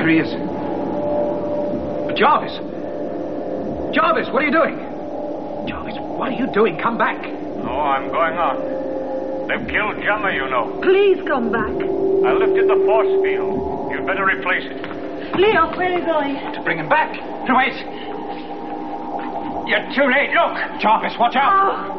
There he is. Jarvis! Jarvis, what are you doing? Jarvis, what are you doing? Come back. No, I'm going on. They've killed Jammer, you know. Please come back. I lifted the force field. You'd better replace it. Leo, where are you going? To bring him back. Wait. You're too late. Look. Jarvis, watch out. Oh.